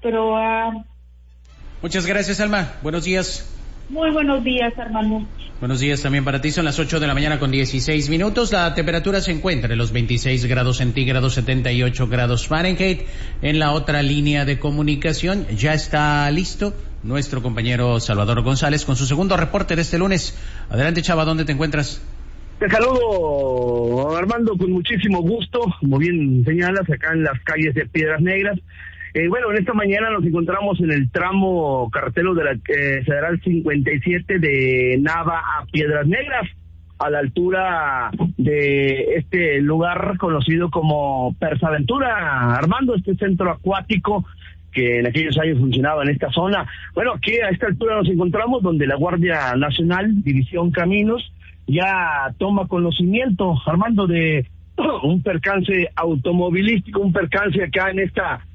pero... Muchas gracias, Alma. Buenos días. Muy buenos días, hermano. Buenos días también para ti. Son las 8 de la mañana con 16 minutos. La temperatura se encuentra en los 26 grados centígrados, 78 grados Fahrenheit. En la otra línea de comunicación ya está listo nuestro compañero Salvador González con su segundo reporte de este lunes. Adelante, Chava, ¿dónde te encuentras? Te saludo, Armando, con muchísimo gusto. Como bien señalas, acá en las calles de Piedras Negras. Bueno, en esta mañana nos encontramos en el tramo carretero de la Federal 57 de Nava a Piedras Negras, a la altura de este lugar conocido como Persaventura, Armando, este centro acuático que en aquellos años funcionaba en esta zona. Bueno, aquí a esta altura nos encontramos donde la Guardia Nacional, División Caminos, ya toma conocimiento, Armando, de un percance automovilístico, un percance acá en esta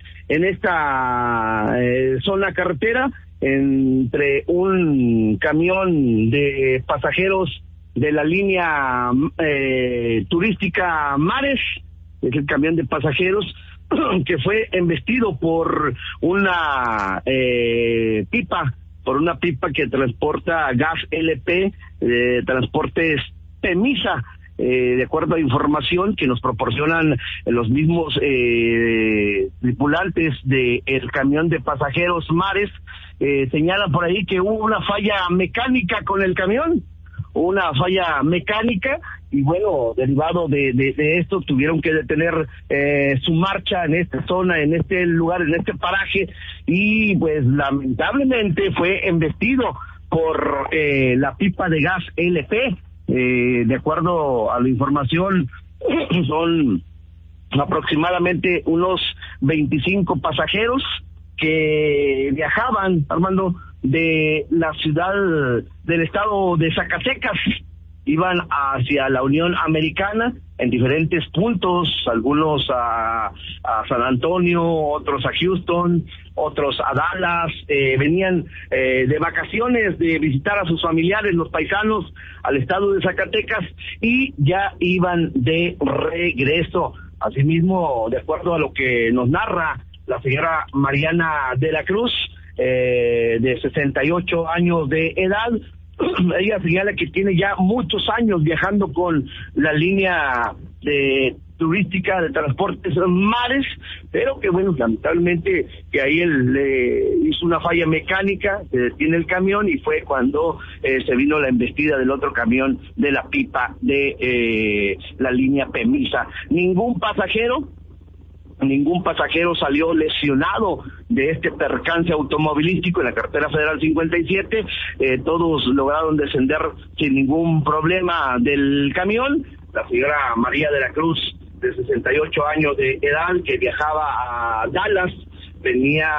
zona carretera, entre un camión de pasajeros de la línea turística Mares, es el camión de pasajeros, que fue embestido por una pipa que transporta gas LP, transportes Temisa. De acuerdo a información que nos proporcionan los mismos tripulantes del camión de pasajeros Mares, señalan por ahí que hubo una falla mecánica con el camión, y bueno, derivado de esto tuvieron que detener su marcha en esta zona, en este lugar, en este paraje, y pues lamentablemente fue embestido por la pipa de gas LP. De acuerdo a la información, son aproximadamente unos 25 pasajeros que viajaban, Armando, de la ciudad del estado de Zacatecas. Iban hacia la Unión Americana en diferentes puntos, algunos a San Antonio, otros a Houston, otros a Dallas, venían de vacaciones, de visitar a sus familiares, los paisanos, al estado de Zacatecas, y ya iban de regreso. Asimismo, de acuerdo a lo que nos narra la señora Mariana de la Cruz, de 68 años de edad, ella señala que tiene ya muchos años viajando con la línea turística de transportes Mares, pero que bueno, lamentablemente que ahí él hizo una falla mecánica, se detiene el camión y fue cuando se vino la embestida del otro camión de la pipa de la línea Temisa. Ningún pasajero salió lesionado de este percance automovilístico en la carretera Federal 57, todos lograron descender sin ningún problema del camión. La señora María de la Cruz, de 68 años de edad, que viajaba a Dallas, venía